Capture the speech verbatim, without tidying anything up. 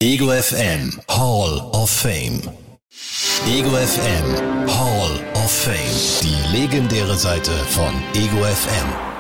Ego F M Hall of Fame. Ego F M Hall of Fame. Die legendäre Seite von Ego F M.